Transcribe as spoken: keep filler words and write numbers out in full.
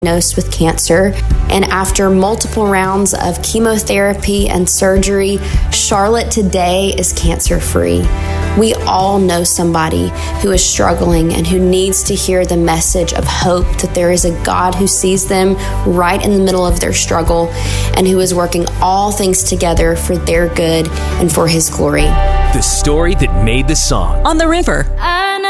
diagnosed with cancer, and after multiple rounds of chemotherapy and surgery, Charlotte today is cancer-free. We all know somebody who is struggling and who needs to hear the message of hope that there is a God who sees them right in the middle of their struggle and who is working all things together for their good and for His glory. The story that made the song. On the River. I